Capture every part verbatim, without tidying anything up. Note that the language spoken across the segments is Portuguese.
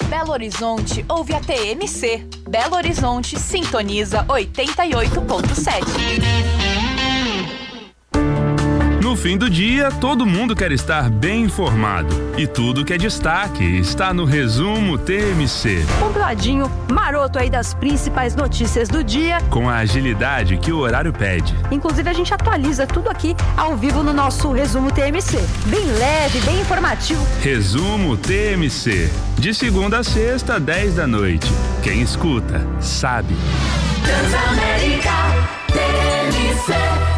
Belo Horizonte ouve a T M C. Belo Horizonte sintoniza oitenta e oito ponto sete. No fim do dia, todo mundo quer estar bem informado. E tudo que é destaque está no Resumo T M C. Um ladinho maroto aí das principais notícias do dia. Com a agilidade que o horário pede. Inclusive, a gente atualiza tudo aqui ao vivo no nosso Resumo T M C. Bem leve, bem informativo. Resumo T M C. De segunda a sexta, dez da noite. Quem escuta, sabe. Transamérica T M C.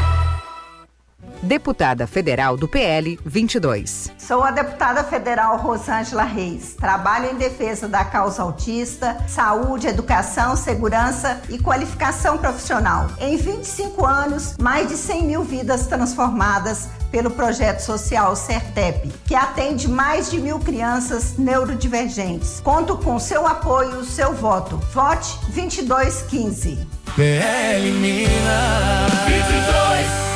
Deputada Federal do P L vinte e dois. Sou a deputada federal Rosângela Reis. Trabalho em defesa da causa autista, saúde, educação, segurança e qualificação profissional. Em vinte e cinco anos, mais de cem mil vidas transformadas pelo projeto social Sertep, que atende mais de mil crianças neurodivergentes. Conto com seu apoio, seu voto. Vote vinte e dois quinze. P L Minas vinte e dois.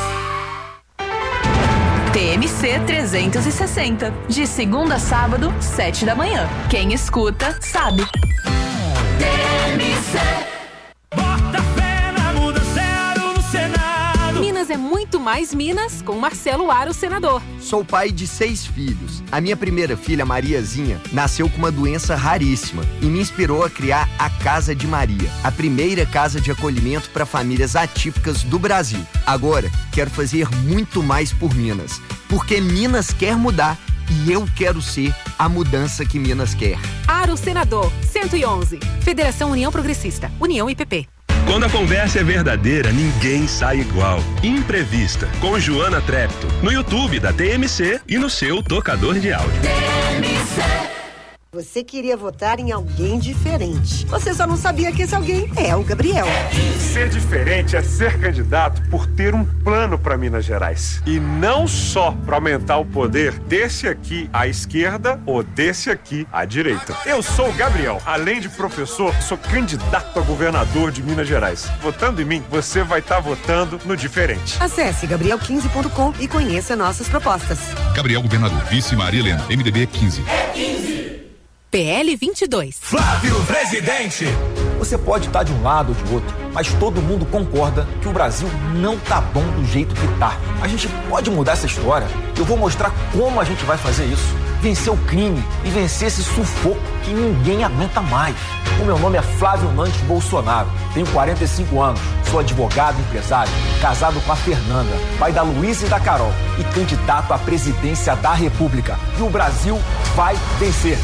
T M C trezentos e sessenta, de segunda a sábado, sete da manhã. Quem escuta, sabe. T M C. Bota fé na muda zero no Senado. Minas é muito mais Minas com Marcelo Aro, senador. Sou pai de seis filhos. A minha primeira filha, Mariazinha, nasceu com uma doença raríssima e me inspirou a criar a Casa de Maria, a primeira casa de acolhimento para famílias atípicas do Brasil. Agora, quero fazer muito mais por Minas, porque Minas quer mudar e eu quero ser a mudança que Minas quer. Aro, senador, cento e onze. Federação União Progressista, União I P P. Quando a conversa é verdadeira, ninguém sai igual. Imprevista, com Joana Trepto, no YouTube da T M C e no seu tocador de áudio. T M C. Você queria votar em alguém diferente. Você só não sabia que esse alguém é o Gabriel. Ser diferente é ser candidato por ter um plano para Minas Gerais. E não só para aumentar o poder desse aqui à esquerda ou desse aqui à direita. Eu sou o Gabriel. Além de professor, sou candidato a governador de Minas Gerais. Votando em mim, você vai estar tá votando no diferente. Acesse gabriel quinze ponto com e conheça nossas propostas. Gabriel Governador, vice Maria Helena, M D B quinze. É quinze. P L vinte e dois. Flávio Presidente. Você pode estar de um lado ou de outro, mas todo mundo concorda que o Brasil não tá bom do jeito que tá. A gente pode mudar essa história. Eu vou mostrar como a gente vai fazer isso. Vencer o crime e vencer esse sufoco que ninguém aguenta mais. O meu nome é Flávio Nantes Bolsonaro. Tenho quarenta e cinco anos. Sou advogado e empresário, casado com a Fernanda, pai da Luísa e da Carol e candidato à presidência da República. E o Brasil vai vencer.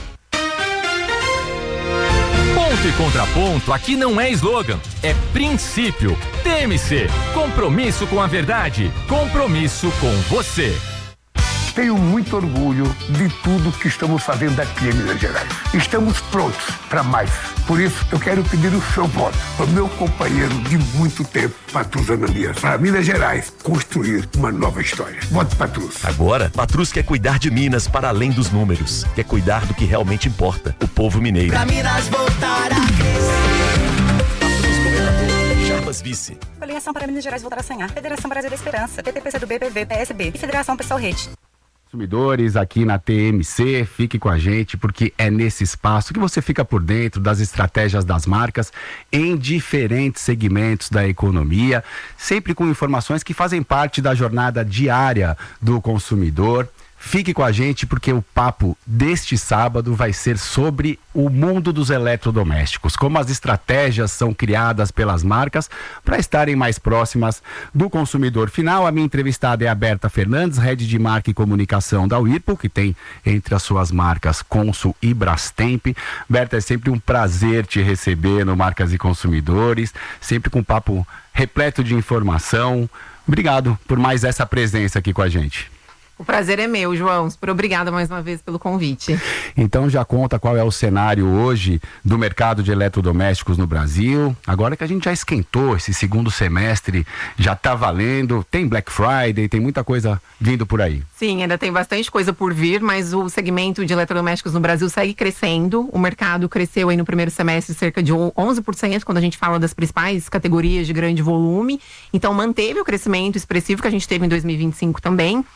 Ponto e contraponto aqui não é slogan, é princípio. T M C, compromisso com a verdade, compromisso com você. Tenho muito orgulho de tudo que estamos fazendo aqui em Minas Gerais. Estamos prontos para mais. Por isso, eu quero pedir o seu voto para o meu companheiro de muito tempo, Patrus Ananias, para Minas Gerais construir uma nova história. Vote Patrus. Agora, Patrus quer cuidar de Minas para além dos números. Quer cuidar do que realmente importa, o povo mineiro. Pra Minas voltar a crescer. Patrus Governador, Jarbas Vice. Coligação para Minas Gerais voltar a sonhar. Federação Brasil da Esperança, P T, P C do B, P V, P S B e Federação Pessoal Rede. Consumidores aqui na T M C, fique com a gente porque é nesse espaço que você fica por dentro das estratégias das marcas em diferentes segmentos da economia, sempre com informações que fazem parte da jornada diária do consumidor. Fique com a gente porque o papo deste sábado vai ser sobre o mundo dos eletrodomésticos, como as estratégias são criadas pelas marcas para estarem mais próximas do consumidor final. A minha entrevistada é a Berta Fernandes, head de marca e comunicação da Whirlpool, que tem entre as suas marcas Consul e Brastemp. Berta, é sempre um prazer te receber no Marcas e Consumidores, sempre com um papo repleto de informação. Obrigado por mais essa presença aqui com a gente. O prazer é meu, João. Super obrigada mais uma vez pelo convite. Então já conta qual é o cenário hoje do mercado de eletrodomésticos no Brasil. Agora que a gente já esquentou, esse segundo semestre já está valendo, tem Black Friday, tem muita coisa vindo por aí. Sim, ainda tem bastante coisa por vir, mas o segmento de eletrodomésticos no Brasil segue crescendo. O mercado cresceu aí no primeiro semestre cerca de onze por cento, quando a gente fala das principais categorias de grande volume. Então manteve o crescimento expressivo que a gente teve em dois mil e vinte e cinco também. Isso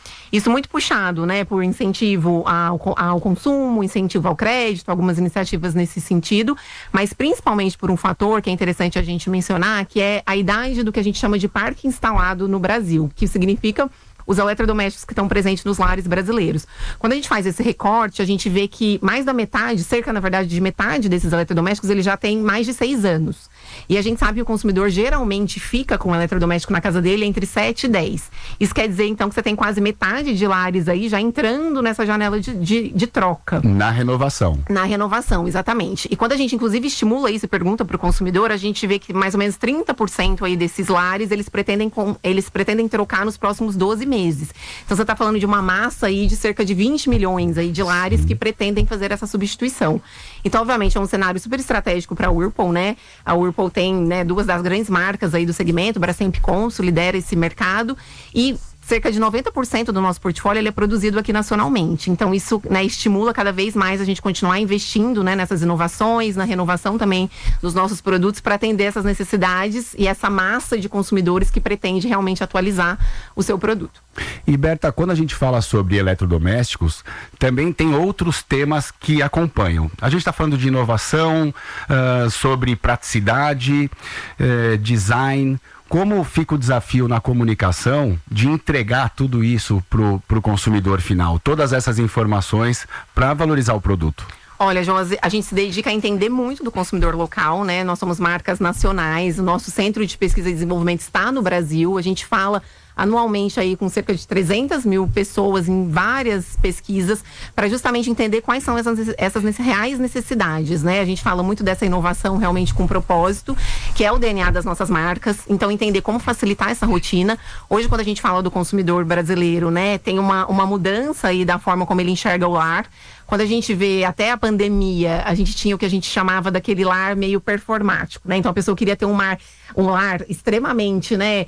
muito puxado, né, por incentivo ao, ao consumo, incentivo ao crédito, algumas iniciativas nesse sentido, mas principalmente por um fator que é interessante a gente mencionar, que é a idade do que a gente chama de parque instalado no Brasil, que significa os eletrodomésticos que estão presentes nos lares brasileiros. Quando a gente faz esse recorte, a gente vê que mais da metade, cerca, na verdade, de metade desses eletrodomésticos, ele já tem mais de seis anos. E a gente sabe que o consumidor geralmente fica com o eletrodoméstico na casa dele entre sete e dez. Isso quer dizer, então, que você tem quase metade de lares aí já entrando nessa janela de, de, de troca. Na renovação. Na renovação, exatamente. E quando a gente, inclusive, estimula isso e pergunta para o consumidor, a gente vê que mais ou menos trinta por cento aí desses lares, eles pretendem, com, eles pretendem trocar nos próximos doze meses. Então, você está falando de uma massa aí de cerca de vinte milhões aí de lares Sim. que pretendem fazer essa substituição. Então, obviamente, é um cenário super estratégico para a Whirlpool, né? A Whirlpool tem, né, duas das grandes marcas aí do segmento, Brastemp e Consul, lidera esse mercado e cerca de noventa por cento do nosso portfólio ele é produzido aqui nacionalmente. Então, isso, né, estimula cada vez mais a gente continuar investindo, né, nessas inovações, na renovação também dos nossos produtos para atender essas necessidades e essa massa de consumidores que pretende realmente atualizar o seu produto. E Berta, quando a gente fala sobre eletrodomésticos, também tem outros temas que acompanham. A gente está falando de inovação, uh, sobre praticidade, uh, design. Como fica o desafio na comunicação de entregar tudo isso para o consumidor final? Todas essas informações para valorizar o produto? Olha, João, a gente se dedica a entender muito do consumidor local, né? Nós somos marcas nacionais, o nosso centro de pesquisa e desenvolvimento está no Brasil, a gente fala anualmente aí com cerca de trezentas mil pessoas em várias pesquisas para justamente entender quais são essas, essas reais necessidades, né? A gente fala muito dessa inovação realmente com propósito, que é o D N A das nossas marcas, então entender como facilitar essa rotina. Hoje, quando a gente fala do consumidor brasileiro, né, tem uma, uma mudança aí da forma como ele enxerga o lar. Quando a gente vê até a pandemia, a gente tinha o que a gente chamava daquele lar meio performático, né? Então a pessoa queria ter um lar, um lar extremamente, né,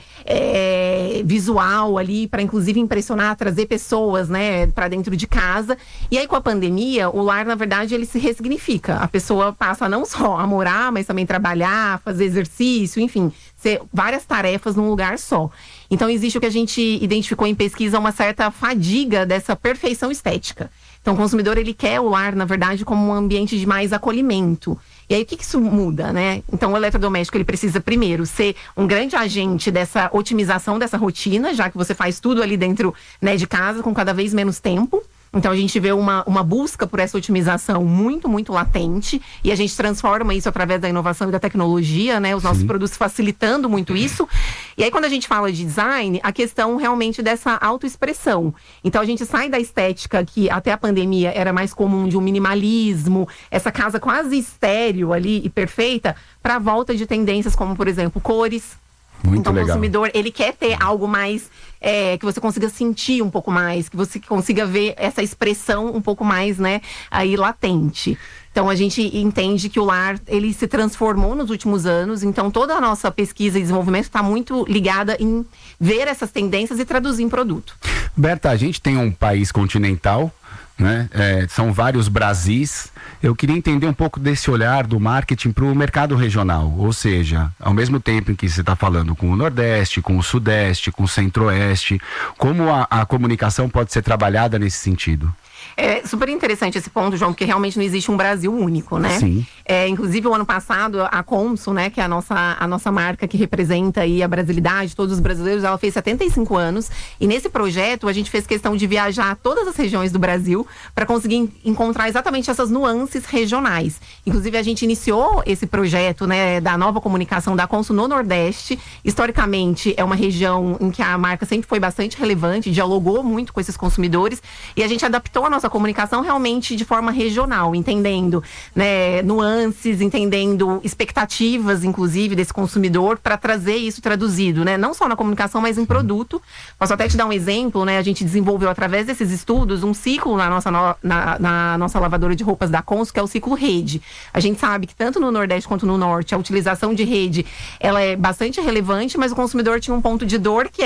é, visual ali, para inclusive impressionar, trazer pessoas, né, para dentro de casa. E aí com a pandemia, o lar, na verdade, ele se ressignifica. A pessoa passa não só a morar, mas também trabalhar, fazer exercício, enfim, ser várias tarefas num lugar só. Então existe o que a gente identificou em pesquisa, uma certa fadiga dessa perfeição estética. Então, o consumidor, ele quer o lar, na verdade, como um ambiente de mais acolhimento. E aí, o que, que isso muda, né? Então, o eletrodoméstico, ele precisa, primeiro, ser um grande agente dessa otimização dessa rotina, já que você faz tudo ali dentro, né, de casa, com cada vez menos tempo. Então, a gente vê uma, uma busca por essa otimização muito, muito latente, e a gente transforma isso através da inovação e da tecnologia, né? Os nossos Sim. produtos facilitando muito isso. E aí, quando a gente fala de design, a questão realmente dessa autoexpressão. Então, a gente sai da estética que até a pandemia era mais comum, de um minimalismo, essa casa quase estéril ali e perfeita, para a volta de tendências como, por exemplo, cores. Muito então, legal. O consumidor, ele quer ter algo mais, é, que você consiga sentir um pouco mais, que você consiga ver essa expressão um pouco mais, né, aí latente. Então, a gente entende que o lar, ele se transformou nos últimos anos, então toda a nossa pesquisa e desenvolvimento está muito ligada em ver essas tendências e traduzir em produto. Berta, a gente tem um país continental, né? É, são vários Brasis. Eu queria entender um pouco desse olhar do marketing para o mercado regional, ou seja, ao mesmo tempo em que você está falando com o Nordeste, com o Sudeste, com o Centro-Oeste, como a, a comunicação pode ser trabalhada nesse sentido? É super interessante esse ponto, João, porque realmente não existe um Brasil único, né? Sim. É, inclusive, o ano passado, a Consul, né, que é a nossa, a nossa marca que representa aí a brasilidade, todos os brasileiros, ela fez setenta e cinco anos. E nesse projeto, a gente fez questão de viajar a todas as regiões do Brasil para conseguir encontrar exatamente essas nuances regionais. Inclusive, a gente iniciou esse projeto, né, da nova comunicação da Consul no Nordeste. Historicamente, é uma região em que a marca sempre foi bastante relevante, dialogou muito com esses consumidores. E a gente adaptou a nossa comunicação realmente de forma regional, entendendo, né, nuances, entendendo expectativas, inclusive, desse consumidor, para trazer isso traduzido, né, não só na comunicação, mas em produto. Posso até te dar um exemplo, né, a gente desenvolveu através desses estudos um ciclo na nossa, no, na, na nossa lavadora de roupas da Consul, que é o ciclo rede. A gente sabe que tanto no Nordeste quanto no Norte, a utilização de rede, ela é bastante relevante, mas o consumidor tinha um ponto de dor que é,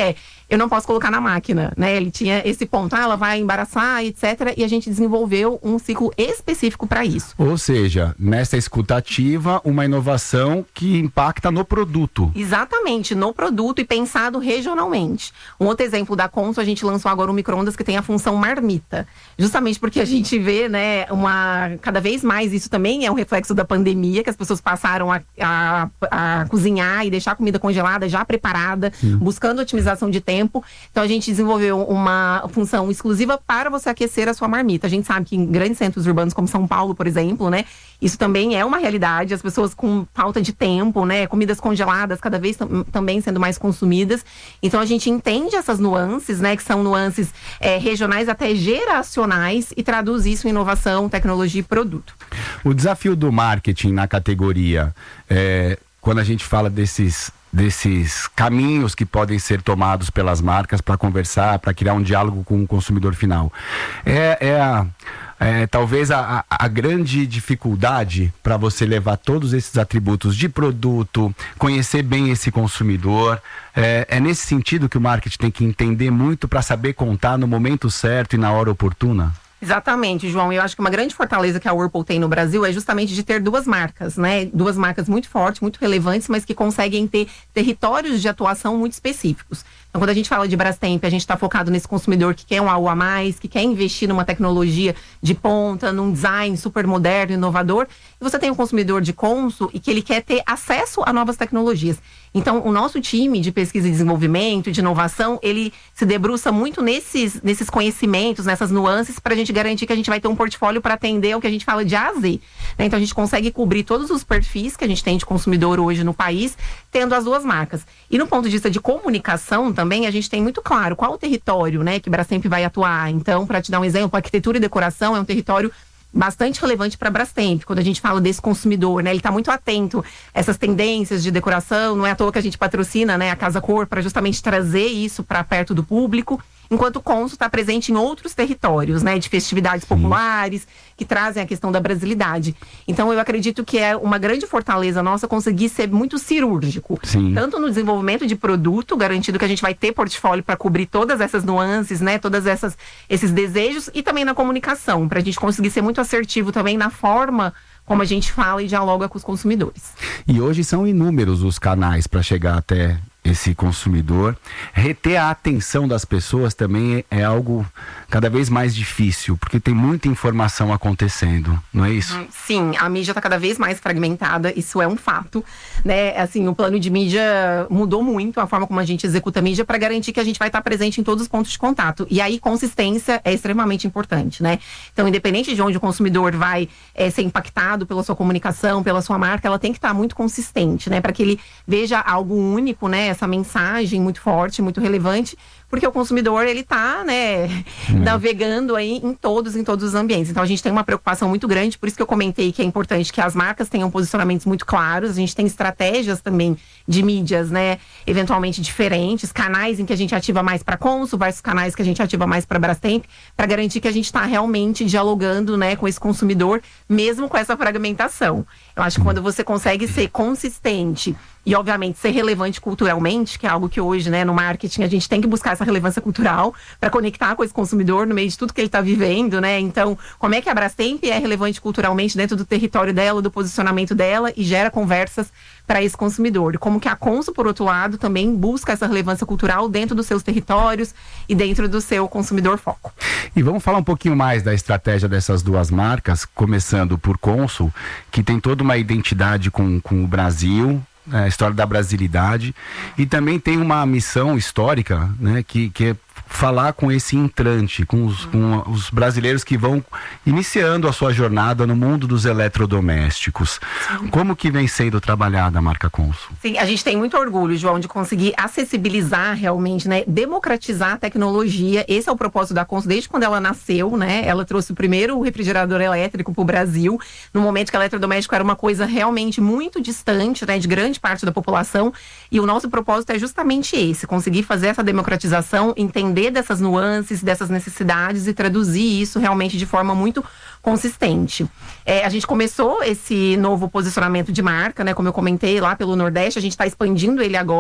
eu não posso colocar na máquina, né? Ele tinha esse ponto, ah, ela vai embaraçar, etcétera. E a gente desenvolveu um ciclo específico para isso. Ou seja, nessa escutativa, uma inovação que impacta no produto. Exatamente, no produto e pensado regionalmente. Um outro exemplo da Consul, a gente lançou agora um micro-ondas que tem a função marmita. Justamente porque a gente vê, né, uma, cada vez mais isso também é um reflexo da pandemia, que as pessoas passaram a, a, a cozinhar e deixar a comida congelada, já preparada, Sim. buscando otimização de tempo. Então a gente desenvolveu uma função exclusiva para você aquecer a sua marmita. A gente sabe que em grandes centros urbanos como São Paulo, por exemplo, né, isso também é uma realidade. As pessoas com falta de tempo, né, comidas congeladas cada vez tam- também sendo mais consumidas. Então a gente entende essas nuances, né, que são nuances é, regionais até geracionais e traduz isso em inovação, tecnologia e produto. O desafio do marketing na categoria, é, quando a gente fala desses desses caminhos que podem ser tomados pelas marcas para conversar, para criar um diálogo com o consumidor final, é, é a É, talvez a, a, a grande dificuldade para você levar todos esses atributos de produto, conhecer bem esse consumidor, é, é nesse sentido que o marketing tem que entender muito para saber contar no momento certo e na hora oportuna? Exatamente, João. Eu acho que uma grande fortaleza que a Whirlpool tem no Brasil é justamente de ter duas marcas, né? Duas marcas muito fortes, muito relevantes, mas que conseguem ter territórios de atuação muito específicos. Então, quando a gente fala de Brastemp, a gente está focado nesse consumidor que quer um algo a mais, que quer investir numa tecnologia de ponta, num design super moderno, inovador. E você tem um consumidor de Consul e que ele quer ter acesso a novas tecnologias. Então, o nosso time de pesquisa e desenvolvimento, de inovação, ele se debruça muito nesses, nesses conhecimentos, nessas nuances, para a gente garantir que a gente vai ter um portfólio para atender o que a gente fala de A a Z. Né? Então, a gente consegue cobrir todos os perfis que a gente tem de consumidor hoje no país, tendo as duas marcas. E no ponto de vista de comunicação também, a gente tem muito claro qual o território, né, que Brastemp vai atuar. Então, para te dar um exemplo, arquitetura e decoração é um território bastante relevante para a Brastemp, quando a gente fala desse consumidor, né? Ele está muito atento a essas tendências de decoração, não é à toa que a gente patrocina, né, a Casa Cor para justamente trazer isso para perto do público, enquanto o Consul está presente em outros territórios, né, de festividades Sim. populares, que trazem a questão da brasilidade. Então, eu acredito que é uma grande fortaleza nossa conseguir ser muito cirúrgico, Sim. tanto no desenvolvimento de produto, garantindo que a gente vai ter portfólio para cobrir todas essas nuances, né, todas essas esses desejos, e também na comunicação, para a gente conseguir ser muito assertivo também na forma como a gente fala e dialoga com os consumidores. E hoje são inúmeros os canais para chegar até esse consumidor. Reter a atenção das pessoas também é algo cada vez mais difícil, porque tem muita informação acontecendo, não é isso? Sim, a mídia está cada vez mais fragmentada, isso é um fato, né? Assim, o plano de mídia mudou muito, a forma como a gente executa a mídia, para garantir que a gente vai estar presente em todos os pontos de contato. E aí, consistência é extremamente importante, né? Então, independente de onde o consumidor vai é, ser impactado pela sua comunicação, pela sua marca, ela tem que estar muito consistente, né? Para que ele veja algo único, né? Essa mensagem muito forte, muito relevante, porque o consumidor, ele tá, né, hum. navegando aí em todos, em todos os ambientes. Então, a gente tem uma preocupação muito grande, por isso que eu comentei que é importante que as marcas tenham posicionamentos muito claros, a gente tem estratégias também de mídias, né, eventualmente diferentes, canais em que a gente ativa mais para Consul versus canais que a gente ativa mais para Brastemp, para garantir que a gente está realmente dialogando, né, com esse consumidor, mesmo com essa fragmentação. Eu acho que quando você consegue ser consistente e, obviamente, ser relevante culturalmente, que é algo que hoje, né, no marketing, a gente tem que buscar essa relevância cultural para conectar com esse consumidor no meio de tudo que ele está vivendo, né? Então, como é que a Brastemp é relevante culturalmente dentro do território dela, do posicionamento dela, e gera conversas para esse consumidor? E como que a Consul, por outro lado, também busca essa relevância cultural dentro dos seus territórios e dentro do seu consumidor foco. E vamos falar um pouquinho mais da estratégia dessas duas marcas, começando por Consul, que tem toda uma identidade com, com o Brasil, a história da brasilidade, e também tem uma missão histórica, né, que, que é falar com esse entrante, com os, com os brasileiros que vão iniciando a sua jornada no mundo dos eletrodomésticos. Sim. Como que vem sendo trabalhada a marca Consul? Sim, a gente tem muito orgulho, João, de conseguir acessibilizar realmente, né, democratizar a tecnologia. Esse é o propósito da Consul desde quando ela nasceu, né? Ela trouxe o primeiro refrigerador elétrico para o Brasil, no momento que o eletrodoméstico era uma coisa realmente muito distante, né, de grande parte da população, e o nosso propósito é justamente esse, conseguir fazer essa democratização, entender dessas nuances, dessas necessidades e traduzir isso realmente de forma muito consistente. É, a gente começou esse novo posicionamento de marca, né, como eu comentei, lá pelo Nordeste, a gente está expandindo ele agora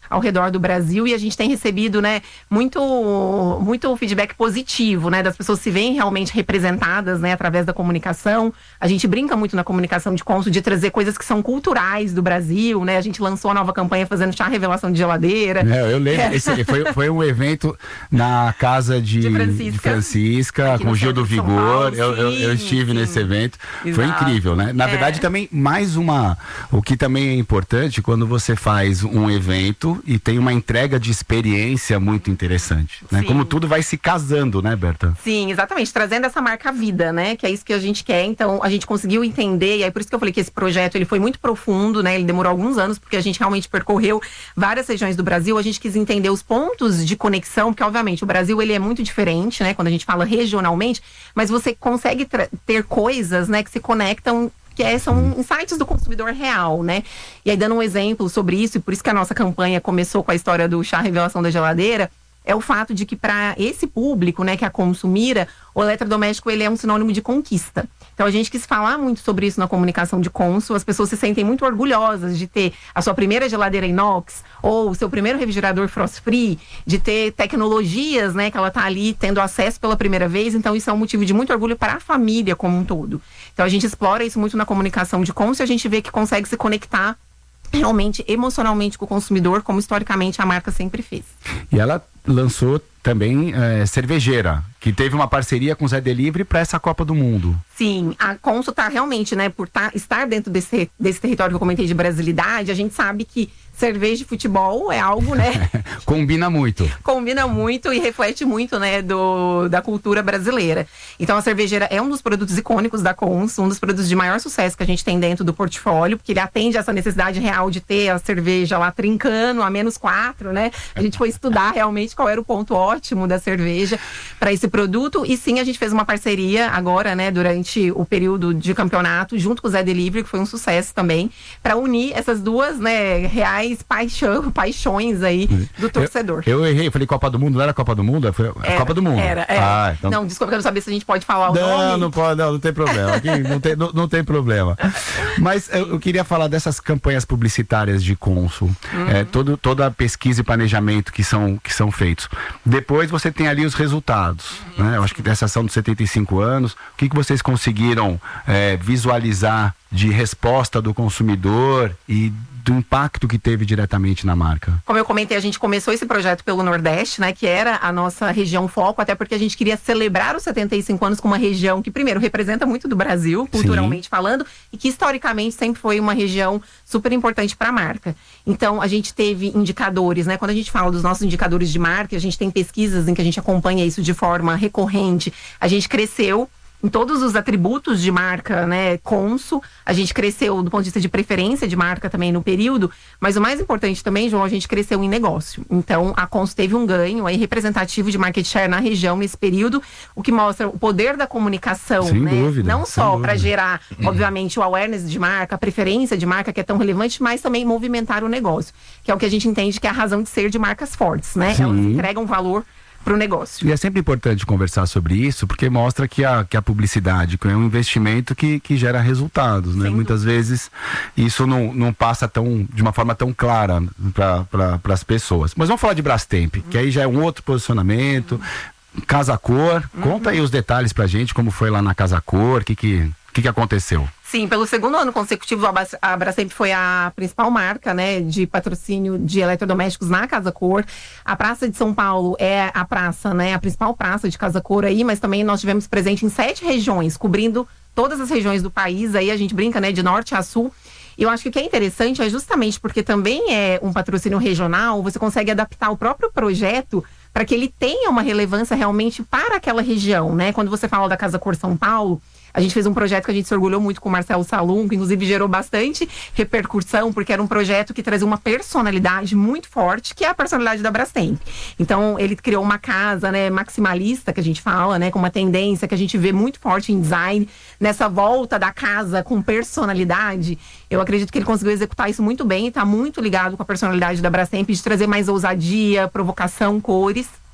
ao redor do Brasil, e a gente tem recebido, né, muito, muito feedback positivo, né, das pessoas se veem realmente representadas, né, através da comunicação. A gente brinca muito na comunicação de cônsul de trazer coisas que são culturais do Brasil, né, a gente lançou a nova campanha fazendo chá revelação de geladeira. É, eu lembro, é. Esse foi, foi um evento na casa de, de Francisca, de Francisca com o Gil do Vigor. Eu, eu, eu estive sim. nesse evento. Exato. Foi incrível, né? Na é. verdade, também, mais uma. O que também é importante quando você faz um evento e tem uma entrega de experiência muito interessante, né? Como tudo vai se casando, né, Berta? Sim, exatamente. Trazendo essa marca à vida, né? Que é isso que a gente quer. Então, a gente conseguiu entender, e aí por isso que eu falei que esse projeto ele foi muito profundo, né? Ele demorou alguns anos, porque a gente realmente percorreu várias regiões do Brasil. A gente quis entender os pontos de conexão, porque obviamente o Brasil ele é muito diferente, né? Quando a gente fala regionalmente, mas você consegue ter coisas, né, que se conectam, que é, são insights do consumidor real, né? E aí, dando um exemplo sobre isso, e por isso que a nossa campanha começou com a história do chá revelação da geladeira, é o fato de que para esse público, né, que a consumira, o eletrodoméstico ele é um sinônimo de conquista. Então a gente quis falar muito sobre isso na comunicação de cônsul. As pessoas se sentem muito orgulhosas de ter a sua primeira geladeira inox ou o seu primeiro refrigerador frost free, de ter tecnologias, né, que ela está ali tendo acesso pela primeira vez. Então isso é um motivo de muito orgulho para a família como um todo. Então a gente explora isso muito na comunicação de cônsul e a gente vê que consegue se conectar realmente emocionalmente com o consumidor, como historicamente a marca sempre fez. E ela lançou também é, cervejeira, que teve uma parceria com o Zé Delivery para essa Copa do Mundo. Sim, a Consul tá realmente, né, por tá, estar dentro desse, desse território que eu comentei de brasilidade, a gente sabe que cerveja de futebol é algo, né? Combina muito. Combina muito e reflete muito, né, do, da cultura brasileira. Então a cervejeira é um dos produtos icônicos da Consul, um dos produtos de maior sucesso que a gente tem dentro do portfólio, porque ele atende essa necessidade real de ter a cerveja lá trincando a menos quatro, né? A gente foi estudar realmente qual era o ponto ótimo da cerveja para esse produto, e sim, a gente fez uma parceria agora, né, durante o período de campeonato, junto com o Zé Delivery, que foi um sucesso também, para unir essas duas, né, reais paixão, paixões aí do torcedor. Eu, eu errei, eu falei Copa do Mundo, não era Copa do Mundo? Foi era, Copa do Mundo. Era, era. Ah, então... Não, desculpa, eu não sabia se a gente pode falar o não, nome. Não, não pode, não, não tem problema. Aqui não, tem, não, não tem problema. Mas eu, eu queria falar dessas campanhas publicitárias de cônsul, uhum. é, todo, toda a pesquisa e planejamento que são, que são feitos. Depois você tem ali os resultados, uhum. né? Eu acho que dessa ação dos setenta e cinco anos, o que, que vocês conseguiram é, visualizar de resposta do consumidor e do impacto que teve diretamente na marca? Como eu comentei, a gente começou esse projeto pelo Nordeste, né, que era a nossa região foco, até porque a gente queria celebrar os setenta e cinco anos com uma região que, primeiro, representa muito do Brasil, culturalmente Sim. falando, e que historicamente sempre foi uma região super importante para a marca. Então, a gente teve indicadores, né, quando a gente fala dos nossos indicadores de marca, a gente tem pesquisas em que a gente acompanha isso de forma recorrente. A gente cresceu em todos os atributos de marca, né, cônsul. A gente cresceu do ponto de vista de preferência de marca também no período, mas o mais importante também, João, a gente cresceu em negócio. Então, a Consul teve um ganho aí representativo de market share na região nesse período, o que mostra o poder da comunicação, sem né? Dúvida, não só para gerar, obviamente, o awareness de marca, a preferência de marca que é tão relevante, mas também movimentar o negócio, que é o que a gente entende que é a razão de ser de marcas fortes, né? Sim. Elas entregam valor para o negócio. E é sempre importante conversar sobre isso, porque mostra que a, que a publicidade é um investimento que, que gera resultados, né? Muitas vezes isso não, não passa tão, de uma forma tão clara para pra, as pessoas. Mas vamos falar de Brastemp, uhum. que aí já é um outro posicionamento. Uhum. Casa Cor, uhum. conta aí os detalhes pra gente, como foi lá na Casa Cor, o que que, que que aconteceu? Sim, pelo segundo ano consecutivo, a Brastemp foi a principal marca, né, de patrocínio de eletrodomésticos na Casa Cor. A Praça de São Paulo é a praça, né, a principal praça de Casa Cor aí, mas também nós tivemos presente em sete regiões, cobrindo todas as regiões do país. Aí a gente brinca, né, de norte a sul. E eu acho que o que é interessante é justamente porque também é um patrocínio regional, você consegue adaptar o próprio projeto para que ele tenha uma relevância realmente para aquela região, né? Quando você fala da Casa Cor São Paulo, a gente fez um projeto que a gente se orgulhou muito com o Marcelo Salum, que inclusive gerou bastante repercussão, porque era um projeto que trazia uma personalidade muito forte, que é a personalidade da Brastemp. Então, ele criou uma casa, né, maximalista, que a gente fala, né, com uma tendência que a gente vê muito forte em design, nessa volta da casa com personalidade. Eu acredito que ele conseguiu executar isso muito bem e está muito ligado com a personalidade da Brastemp, de trazer mais ousadia, provocação, cores.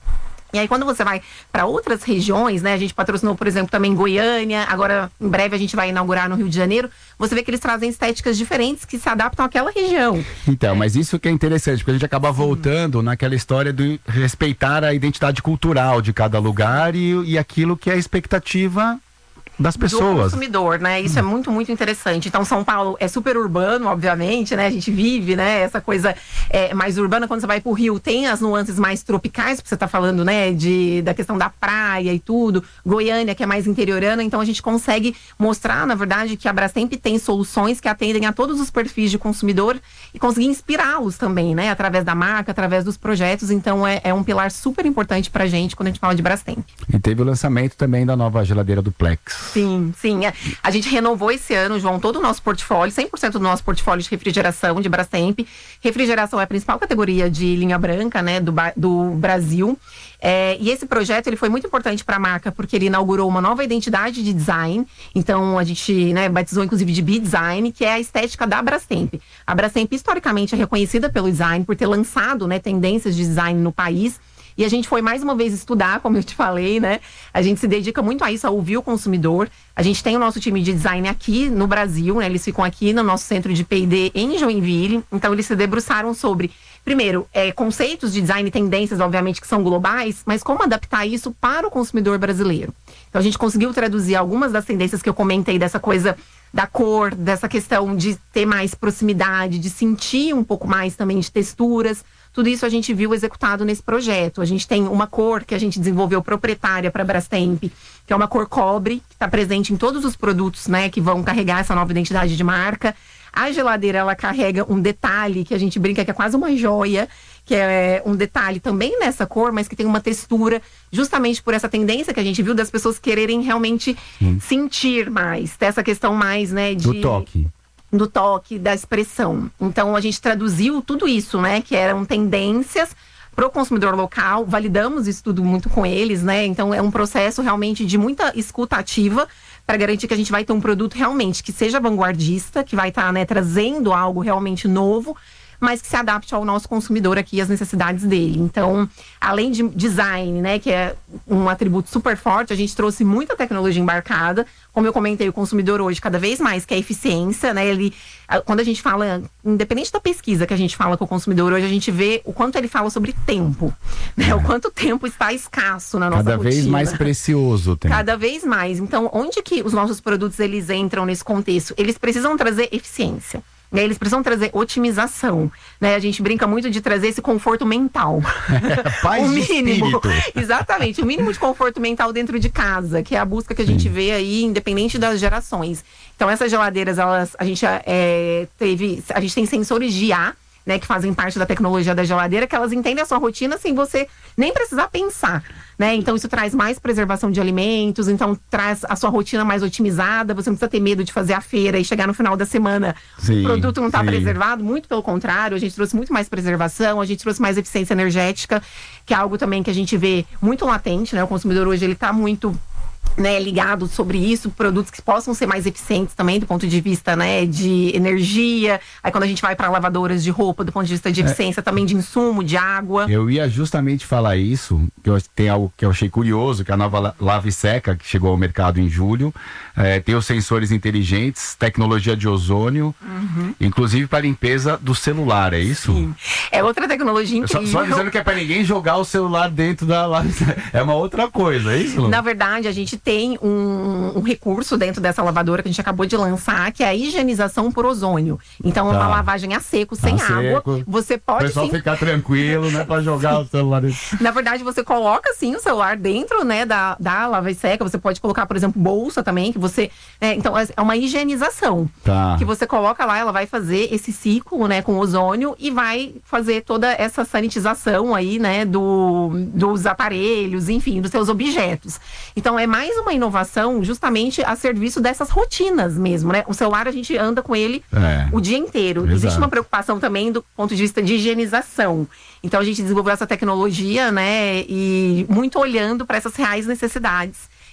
E aí, quando você vai para outras regiões, né? A gente patrocinou, por exemplo, também Goiânia. Agora, em breve, a gente vai inaugurar no Rio de Janeiro. Você vê que eles trazem estéticas diferentes que se adaptam àquela região. Então, mas isso que é interessante, porque a gente acaba Sim. voltando naquela história de respeitar a identidade cultural de cada lugar e, e aquilo que é a expectativa das pessoas. Do consumidor, né? Isso hum. é muito, muito interessante. Então, São Paulo é super urbano, obviamente, né? A gente vive, né? Essa coisa é, mais urbana. Quando você vai pro Rio, tem as nuances mais tropicais, porque você tá falando, né? De, da questão da praia e tudo. Goiânia, que é mais interiorana. Então, a gente consegue mostrar, na verdade, que a Brastemp tem soluções que atendem a todos os perfis de consumidor e conseguir inspirá-los também, né? Através da marca, através dos projetos. Então, é, é um pilar super importante pra gente quando a gente fala de Brastemp. E teve o lançamento também da nova geladeira do Plex. Sim, sim. A gente renovou esse ano, João, todo o nosso portfólio, cem por cento do nosso portfólio de refrigeração de Brastemp. Refrigeração é a principal categoria de linha branca, né, do, do Brasil. É, e esse projeto, ele foi muito importante para a marca, porque ele inaugurou uma nova identidade de design. Então, a gente, né, batizou, inclusive, de B-Design, que é a estética da Brastemp. A Brastemp, historicamente, é reconhecida pelo design, por ter lançado, né, tendências de design no país. E a gente foi mais uma vez estudar, como eu te falei, né? A gente se dedica muito a isso, a ouvir o consumidor. A gente tem o nosso time de design aqui no Brasil, né? Eles ficam aqui no nosso centro de P e D em Joinville. Então, eles se debruçaram sobre, primeiro, é, conceitos de design e tendências, obviamente, que são globais, mas como adaptar isso para o consumidor brasileiro. Então, a gente conseguiu traduzir algumas das tendências que eu comentei, dessa coisa da cor, dessa questão de ter mais proximidade, de sentir um pouco mais também de texturas. Tudo isso a gente viu executado nesse projeto. A gente tem uma cor que a gente desenvolveu proprietária para a Brastemp, que é uma cor cobre, que está presente em todos os produtos, né, que vão carregar essa nova identidade de marca. A geladeira, ela carrega um detalhe que a gente brinca que é quase uma joia, que é um detalhe também nessa cor, mas que tem uma textura, justamente por essa tendência que a gente viu das pessoas quererem realmente hum. sentir mais, ter essa questão mais, né, de... do toque. do toque, da expressão. Então, a gente traduziu tudo isso, né, que eram tendências para o consumidor local, validamos isso tudo muito com eles, né, então é um processo realmente de muita escuta ativa para garantir que a gente vai ter um produto realmente que seja vanguardista, que vai estar, tá, né, trazendo algo realmente novo, mas que se adapte ao nosso consumidor aqui, às necessidades dele. Então, além de design, né, que é um atributo super forte, a gente trouxe muita tecnologia embarcada. Como eu comentei, o consumidor hoje cada vez mais quer eficiência, né? Ele, quando a gente fala, independente da pesquisa que a gente fala com o consumidor hoje, a gente vê o quanto ele fala sobre tempo, né? O quanto tempo está escasso na nossa cada rotina. Cada vez mais precioso o tempo. Cada vez mais. Então, onde que os nossos produtos, eles entram nesse contexto? Eles precisam trazer eficiência. Né, eles precisam trazer otimização, né? A gente brinca muito de trazer esse conforto mental. Paz o mínimo, de espírito. Exatamente, o mínimo de conforto mental dentro de casa, que é a busca que a gente Sim. vê aí, independente das gerações. Então, essas geladeiras, elas, a gente é, teve, a gente tem sensores de I A, né, que fazem parte da tecnologia da geladeira, que elas entendem a sua rotina sem você nem precisar pensar, né? Então, isso traz mais preservação de alimentos, então traz a sua rotina mais otimizada, você não precisa ter medo de fazer a feira e chegar no final da semana, sim, o produto não está preservado, muito pelo contrário, a gente trouxe muito mais preservação, a gente trouxe mais eficiência energética, que é algo também que a gente vê muito latente, né? O consumidor hoje, ele está muito... né, ligado sobre isso, produtos que possam ser mais eficientes também do ponto de vista, né, de energia. Aí quando a gente vai para lavadoras de roupa, do ponto de vista de eficiência, é. também de insumo, de água. Eu ia justamente falar isso, que eu, tem algo que eu achei curioso, que a nova Lava e Seca, que chegou ao mercado em julho, é, tem os sensores inteligentes, tecnologia de ozônio, uhum. inclusive para limpeza do celular, é isso? Sim. É outra tecnologia incrível. Só, só avisando que é para ninguém jogar o celular dentro da Lava e Seca. É uma outra coisa, é isso? Na verdade, a gente tem um, um recurso dentro dessa lavadora que a gente acabou de lançar, que é a higienização por ozônio. Então, tá. uma lavagem a seco, sem a água. Seco. Você pode, o pessoal sim... ficar tranquilo, né, para jogar o celular. Na verdade, você coloca, sim, o celular dentro, né, da, da lava e seca. Você pode colocar, por exemplo, bolsa também, que você... É, então, é uma higienização. Tá. Que você coloca lá, ela vai fazer esse ciclo, né, com ozônio e vai fazer toda essa sanitização aí, né, do, dos aparelhos, enfim, dos seus objetos. Então, é mais uma inovação justamente a serviço dessas rotinas mesmo, né? O celular, a gente anda com ele é. o dia inteiro. Exato. Existe uma preocupação também do ponto de vista de higienização. Então, a gente desenvolveu essa tecnologia, né? E muito olhando para essas reais necessidades.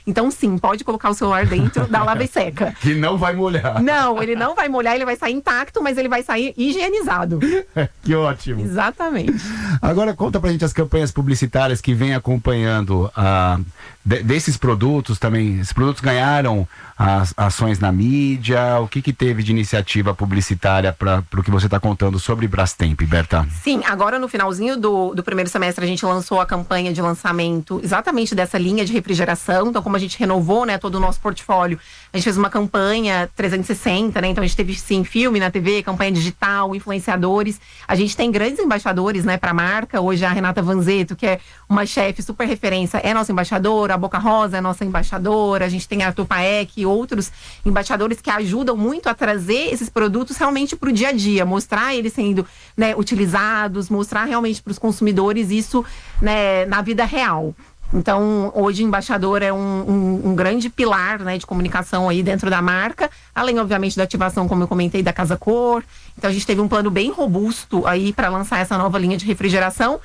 Então, sim, pode colocar o celular dentro da lava e seca. Que não vai molhar. Não, ele não vai molhar, ele vai sair intacto, mas ele vai sair higienizado. Que ótimo. Exatamente. Agora conta pra gente as campanhas publicitárias que vem acompanhando a, de, desses produtos também. Esses produtos ganharam as ações na mídia. O que que teve de iniciativa publicitária para o que você está contando sobre Brastemp, Berta? Sim, agora no finalzinho do, do primeiro semestre a gente lançou a campanha de lançamento exatamente dessa linha de refrigeração. Então, como a gente renovou, né, todo o nosso portfólio, a gente fez uma campanha trezentos e sessenta, né? Então a gente teve sim filme na T V, campanha digital, influenciadores. A gente tem grandes embaixadores, né, para a marca. Hoje a Renata Vanzetto, que é uma chefe super referência, é nossa embaixadora. A Boca Rosa é nossa embaixadora. A gente tem a Arthur Paek e outros embaixadores que ajudam muito a trazer esses produtos realmente para o dia a dia, mostrar eles sendo, né, utilizados, mostrar realmente para os consumidores isso, né, na vida real. Então, hoje o embaixador é um, um, um grande pilar, né, de comunicação aí dentro da marca, além, obviamente, da ativação, como eu comentei, da Casa Cor. Então, a gente teve um plano bem robusto aí para lançar essa nova linha de refrigeração.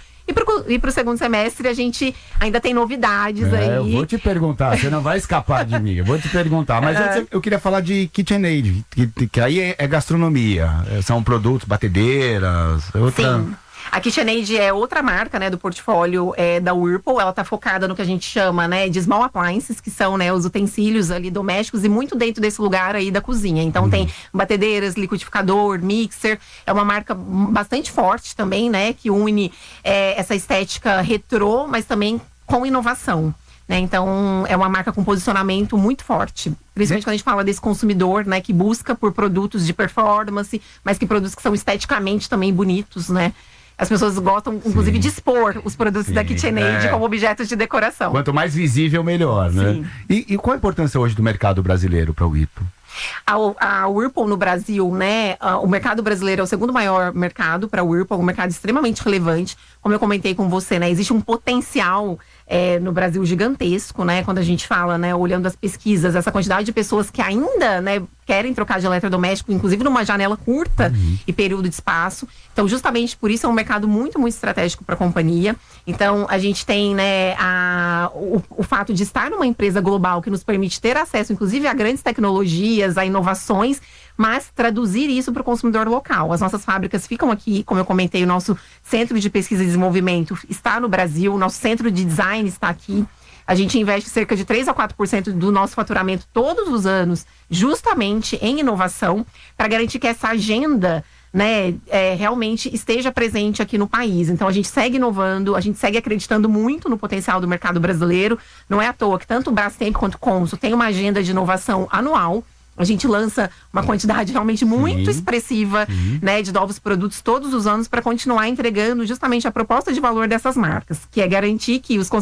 E para o segundo semestre a gente ainda tem novidades é, aí. Eu vou te perguntar, você não vai escapar de mim, eu vou te perguntar. Mas antes eu queria falar de KitchenAid, que, que aí é, é gastronomia, são produtos, batedeiras, outra... Sim. A KitchenAid é outra marca, né, do portfólio é, da Whirlpool. Ela está focada no que a gente chama, né, de small appliances, que são, né, os utensílios ali domésticos e muito dentro desse lugar aí da cozinha. Então uhum. tem batedeiras, liquidificador, mixer. É uma marca bastante forte também, né, que une é, essa estética retrô, mas também com inovação. Né? Então, é uma marca com posicionamento muito forte. Principalmente quando a gente fala desse consumidor, né, que busca por produtos de performance, mas que produtos que são esteticamente também bonitos, né? As pessoas gostam, inclusive, Sim. de expor os produtos Sim. da KitchenAid é. como objetos de decoração. Quanto mais visível, melhor, né? Sim. E, e qual a importância hoje do mercado brasileiro para o Whirlpool? A, a Whirlpool no Brasil, né, a, o mercado brasileiro é o segundo maior mercado para a Whirlpool, um mercado extremamente relevante. Como eu comentei com você, né, existe um potencial é, no Brasil gigantesco, né, quando a gente fala, né, olhando as pesquisas, essa quantidade de pessoas que ainda, né, querem trocar de eletrodoméstico, inclusive numa janela curta uhum. e período de espaço. Então, justamente por isso é um mercado muito, muito estratégico para a companhia. Então, a gente tem, né, a, o, o fato de estar numa empresa global que nos permite ter acesso, inclusive, a grandes tecnologias, a inovações, mas traduzir isso para o consumidor local. As nossas fábricas ficam aqui, como eu comentei, o nosso centro de pesquisa e desenvolvimento está no Brasil, o nosso centro de design está aqui. A gente investe cerca de três a quatro por cento do nosso faturamento todos os anos, justamente em inovação, para garantir que essa agenda, né, é, realmente esteja presente aqui no país. Então a gente segue inovando, a gente segue acreditando muito no potencial do mercado brasileiro. Não é à toa que tanto o Brastemp quanto o Consul tem uma agenda de inovação anual. A gente lança uma quantidade realmente muito Sim. expressiva Sim. né, de novos produtos todos os anos para continuar entregando justamente a proposta de valor dessas marcas, que é garantir que os